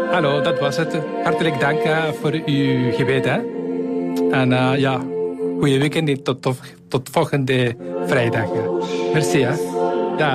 Hallo, dat was het. Hartelijk dank voor uw gebed. Hè. En goeie weekend en tot volgende vrijdag. Merci. Hè.